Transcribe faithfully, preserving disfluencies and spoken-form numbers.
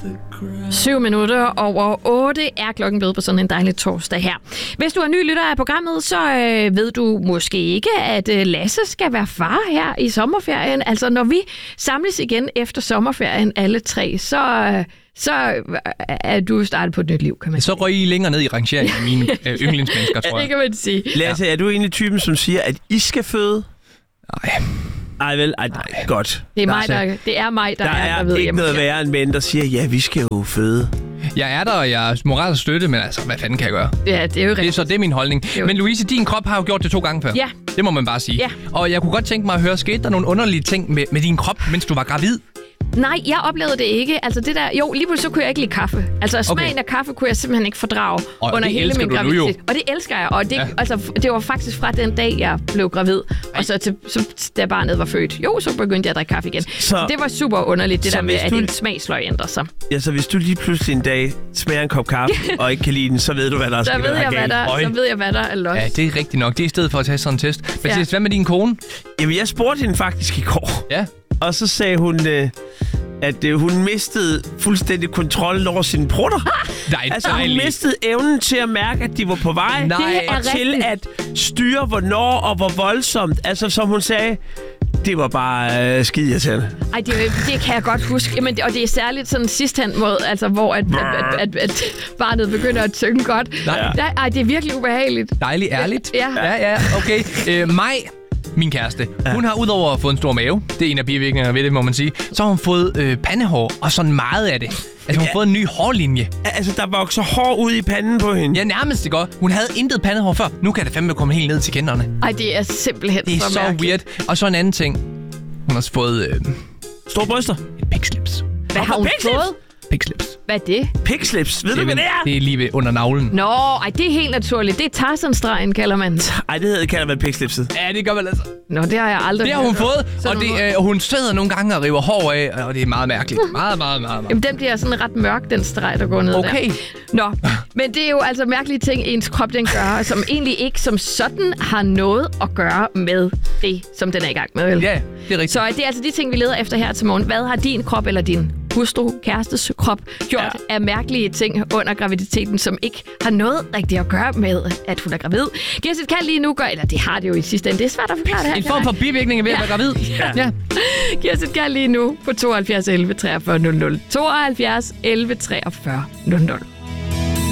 Syv minutter over otte er klokken blevet på sådan en dejlig torsdag her. Hvis du er ny lytter af programmet, så øh, ved du måske ikke, at øh, Lasse skal være far her i sommerferien. Altså, når vi samles igen efter sommerferien, alle tre, så... Øh, så er du startet på et nyt liv, kan man sige. Så røg I længere ned i rangeringen af mine øh, yndlingsmennesker, tror jeg. Det kan man sige. Lasse, er du egentlig typen, som siger, at I skal føde? Nej. Ej vel, ej, nej. Godt. Det er, mig, der, det er mig, der, der er, er, der ved ikke noget værre end mænd, der siger, ja, vi skal jo føde. Jeg er der, og jeg er moralsk støtte, men altså, hvad fanden kan jeg gøre? Ja, det er jo rigtigt. Det er så det er min holdning. Jo. Men Louise, din krop har jo gjort det to gange før. Ja. Det må man bare sige. Ja. Og jeg kunne godt tænke mig at høre, skete der nogle underlige ting med, med din krop, mens du var gravid? Nej, jeg oplevede det ikke. Altså det der, jo, lige pludselig så kunne jeg ikke lide kaffe. Altså smagen Okay. af kaffe kunne jeg simpelthen ikke fordrage Og under det hele elsker min du nu graviditet. jo. Og det elsker jeg. Og det, Ja. altså, det var faktisk fra den dag, jeg blev gravid. Ej. Og så, til, så da barnet var født, jo, så begyndte jeg at drikke kaffe igen. Så, så det var super underligt, det der med, at du... din smagsløg ændrer sig. Ja, så hvis du lige pludselig en dag smager en kop kaffe og ikke kan lide den, så ved du, hvad der er Så sket. ved jeg, hvad der, så ved jeg, hvad der er los. Ja, det er rigtigt nok. Det er i stedet for at tage sådan en test. Men Ja. ja. Hvad med din kone? Jamen, jeg spurgte hende faktisk i går. Ja. Og så sagde hun, øh, at øh, hun mistede fuldstændig kontrollen over sine prutter. Nej, Altså, hun dejligt. mistede evnen til at mærke, at de var på vej. Nej. Det er Og til rigtigt. at styre, hvornår og hvor voldsomt. Altså, som hun sagde, det var bare øh, skide irriterende. Ej, det, det kan jeg godt huske. Jamen, det, og det er særligt sådan sidst hen mod, altså, hvor at, at, at, at barnet begynder at synge godt. Nej. Ja. Ej, det er virkelig ubehageligt. Dejligt ærligt. Ja. Ja, ja, okay. Øh, Maj, min kæreste, ja. hun har udover at få en stor mave, det er en af bivirkningerne ved det, må man sige, så har hun fået øh, pandehår, og sådan meget af det. Altså, hun har Ja. fået en ny hårlinje. Altså, der vokser hår ud i panden på hende. Ja, nærmest det godt. Hun havde intet pandehår før. Nu kan det fandme komme helt ned til kinderne. Ej, det er simpelthen Det er så så mærkeligt. weird. Og så en anden ting. Hun har fået øh, Store bryster. et pikslips. Hvad har hun Pikslips? fået? Pikslips. Hvad er det? Pikslips. Ved du, hvad det er? Det er lige ved under navlen. Nå, ej, det er helt naturligt. Det er Tarzan-stregen, kalder man. Ej, det hedder kalder man pikslipset. Ja, det gør man altså. Nå, det har jeg aldrig Det har hun hørt om. fået, Sådan og det, noget. øh, hun sidder nogle gange og river hår af, og det er meget mærkeligt. Meget, meget, meget, meget. Jamen, den bliver sådan ret mørk, den streg, der går ned Okay. der. Nå, men det er jo altså mærkelige ting, ens krop den gør, som egentlig ikke som sådan har noget at gøre med det, som den er i gang med. Vel? Ja, det er rigtigt. Så det er altså de ting, vi leder efter her til morgen. Hvad har din krop eller din hustru, kærestes krop gjort ja. af mærkelige ting under graviditeten, som ikke har noget rigtigt at gøre med, at hun er gravid? Giv os et kald lige nu, gør, eller det har det jo i sidste ende. Det er svært at forklare det her. En form for bivirkning ved at være gravid. Ja. Ja. Giv os et kald lige nu på tooghalvfjerds elleve treogfyrre nul nul. tooghalvfjerds elleve treogfyrre nul nul.